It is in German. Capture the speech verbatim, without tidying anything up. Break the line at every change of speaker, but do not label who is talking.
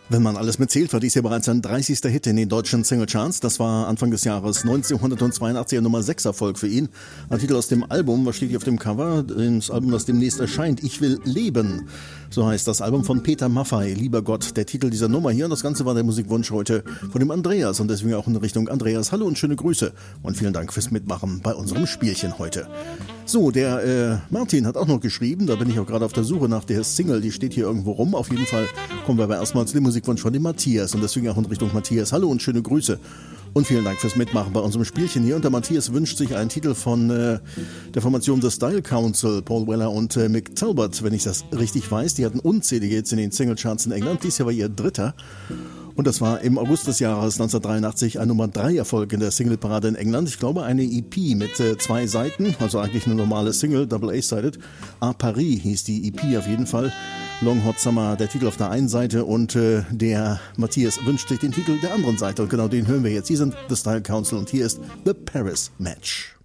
Wenn man alles mitzählt, war dies ja bereits ein dreißigster Hit in den deutschen Singlecharts. Das war Anfang des Jahres neunzehnhundertzweiundachtzig ein Nummer sechs Erfolg für ihn. Ein Titel aus dem Album, was steht hier auf dem Cover? Das Album, das demnächst erscheint, Ich will leben. So heißt das Album von Peter Maffay, Lieber Gott, der Titel dieser Nummer hier. Und das Ganze war der Musikwunsch heute von dem Andreas und deswegen auch in Richtung Andreas. Hallo und schöne Grüße und vielen Dank fürs Mitmachen bei unserem Spielchen heute. So, der äh, Martin hat auch noch geschrieben, da bin ich auch gerade auf der Suche nach der Single, die steht hier irgendwo rum. Auf jeden Fall kommen wir aber erstmal zu dem Musikwunsch von dem Matthias und deswegen auch in Richtung Matthias. Hallo und schöne Grüße und vielen Dank fürs Mitmachen bei unserem Spielchen hier. Und der Matthias wünscht sich einen Titel von äh, der Formation The Style Council, Paul Weller und äh, Mick Talbot, wenn ich das richtig weiß. Die hatten unzählige Hits in den Singlecharts in England, dies Jahr war ihr dritter. Und das war im August des Jahres neunzehnhundertdreiundachtzig ein Nummer drei Erfolg in der Singleparade in England. Ich glaube eine E P mit äh, zwei Seiten, also eigentlich eine normale Single, Double A-Sided. A Paris hieß die E P auf jeden Fall. Long Hot Summer, der Titel auf der einen Seite und äh, der Matthias wünscht sich den Titel der anderen Seite. Und genau den hören wir jetzt. Hier sind The Style Council und hier ist The Paris Match.